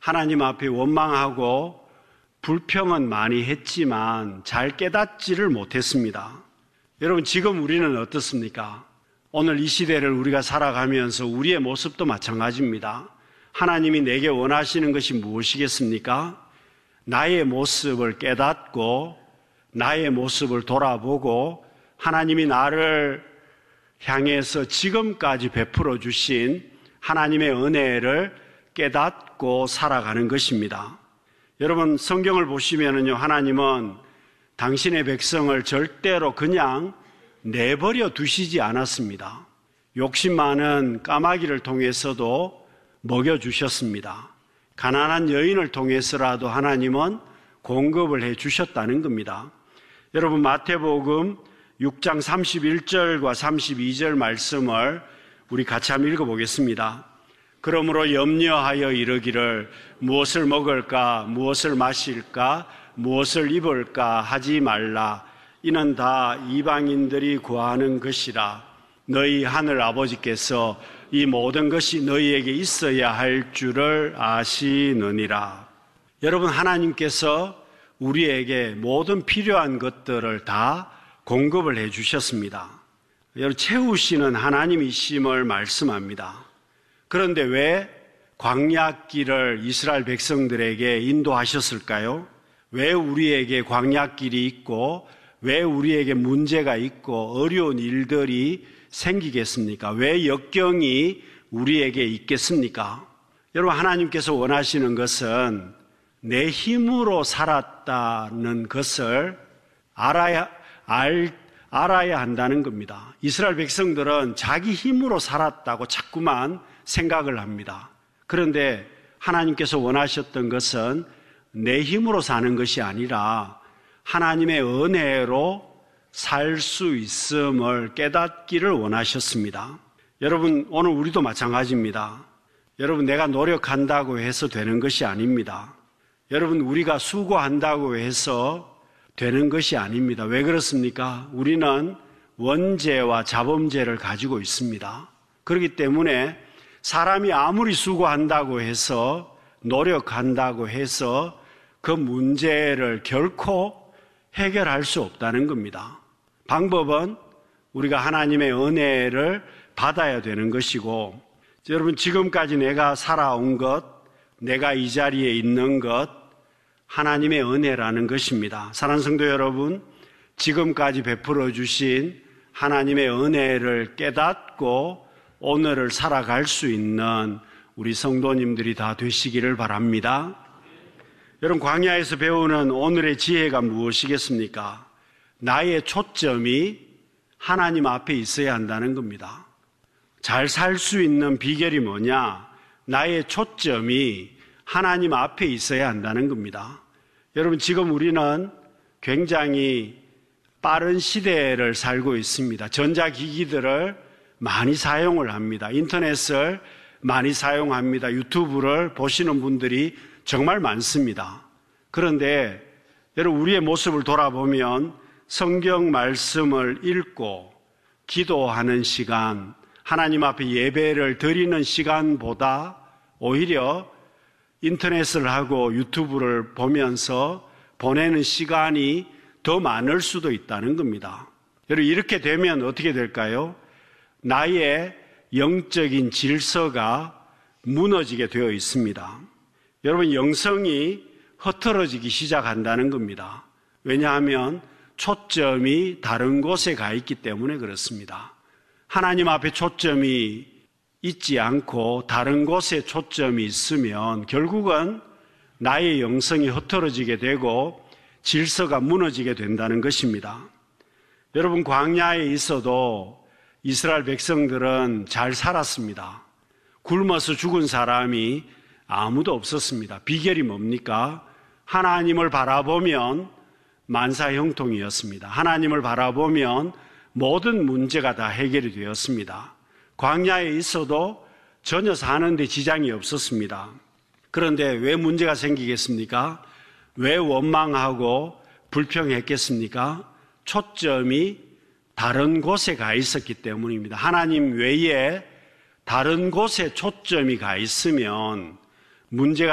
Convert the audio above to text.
하나님 앞에 원망하고 불평은 많이 했지만 잘 깨닫지를 못했습니다. 여러분, 지금 우리는 어떻습니까? 오늘 이 시대를 우리가 살아가면서 우리의 모습도 마찬가지입니다. 하나님이 내게 원하시는 것이 무엇이겠습니까? 나의 모습을 깨닫고 나의 모습을 돌아보고 하나님이 나를 향해서 지금까지 베풀어 주신 하나님의 은혜를 깨닫고 살아가는 것입니다. 여러분, 성경을 보시면은요, 하나님은 당신의 백성을 절대로 그냥 내버려 두시지 않았습니다. 욕심 많은 까마귀를 통해서도 먹여주셨습니다. 가난한 여인을 통해서라도 하나님은 공급을 해 주셨다는 겁니다. 여러분, 마태복음 6장 31절과 32절 말씀을 우리 같이 한번 읽어보겠습니다. 그러므로 염려하여 이르기를 무엇을 먹을까, 무엇을 마실까, 무엇을 입을까 하지 말라. 이는 다 이방인들이 구하는 것이라. 너희 하늘 아버지께서 이 모든 것이 너희에게 있어야 할 줄을 아시느니라. 여러분, 하나님께서 우리에게 모든 필요한 것들을 다 공급을 해 주셨습니다. 여러분, 채우시는 하나님이심을 말씀합니다. 그런데 왜 광야길을 이스라엘 백성들에게 인도하셨을까요? 왜 우리에게 광야길이 있고 왜 우리에게 문제가 있고 어려운 일들이 생기겠습니까? 왜 역경이 우리에게 있겠습니까? 여러분, 하나님께서 원하시는 것은 내 힘으로 살았다는 것을 알아야 한다는 겁니다. 이스라엘 백성들은 자기 힘으로 살았다고 자꾸만 생각을 합니다. 그런데 하나님께서 원하셨던 것은 내 힘으로 사는 것이 아니라 하나님의 은혜로 살 수 있음을 깨닫기를 원하셨습니다. 여러분, 오늘 우리도 마찬가지입니다. 여러분, 내가 노력한다고 해서 되는 것이 아닙니다. 여러분, 우리가 수고한다고 해서 되는 것이 아닙니다. 왜 그렇습니까? 우리는 원죄와 자범죄를 가지고 있습니다. 그렇기 때문에 사람이 아무리 수고한다고 해서 노력한다고 해서 그 문제를 결코 해결할 수 없다는 겁니다. 방법은 우리가 하나님의 은혜를 받아야 되는 것이고, 여러분, 지금까지 내가 살아온 것, 내가 이 자리에 있는 것, 하나님의 은혜라는 것입니다. 사랑하는 성도 여러분, 지금까지 베풀어 주신 하나님의 은혜를 깨닫고 오늘을 살아갈 수 있는 우리 성도님들이 다 되시기를 바랍니다. 여러분, 광야에서 배우는 오늘의 지혜가 무엇이겠습니까? 나의 초점이 하나님 앞에 있어야 한다는 겁니다. 잘 살 수 있는 비결이 뭐냐? 나의 초점이 하나님 앞에 있어야 한다는 겁니다. 여러분, 지금 우리는 굉장히 빠른 시대를 살고 있습니다. 전자기기들을 많이 사용을 합니다. 인터넷을 많이 사용합니다. 유튜브를 보시는 분들이 정말 많습니다. 그런데 여러분, 우리의 모습을 돌아보면 성경 말씀을 읽고 기도하는 시간, 하나님 앞에 예배를 드리는 시간보다 오히려 인터넷을 하고 유튜브를 보면서 보내는 시간이 더 많을 수도 있다는 겁니다. 여러분, 이렇게 되면 어떻게 될까요? 나의 영적인 질서가 무너지게 되어 있습니다. 여러분, 영성이 흐트러지기 시작한다는 겁니다. 왜냐하면 초점이 다른 곳에 가 있기 때문에 그렇습니다. 하나님 앞에 초점이 있지 않고 다른 곳에 초점이 있으면 결국은 나의 영성이 흐트러지게 되고 질서가 무너지게 된다는 것입니다. 여러분, 광야에 있어도 이스라엘 백성들은 잘 살았습니다. 굶어서 죽은 사람이 아무도 없었습니다. 비결이 뭡니까? 하나님을 바라보면 만사형통이었습니다. 하나님을 바라보면 모든 문제가 다 해결이 되었습니다. 광야에 있어도 전혀 사는데 지장이 없었습니다. 그런데 왜 문제가 생기겠습니까? 왜 원망하고 불평했겠습니까? 초점이 다른 곳에 가 있었기 때문입니다. 하나님 외에 다른 곳에 초점이 가 있으면 문제가